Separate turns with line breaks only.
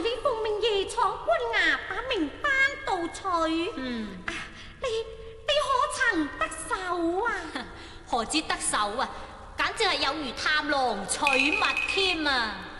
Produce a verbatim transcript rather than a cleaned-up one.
呢奉命夜闖官衙，把名單盜取。
嗯，
啊，你你可曾得手啊？
何止得手啊，簡直係有如探囊取物添啊！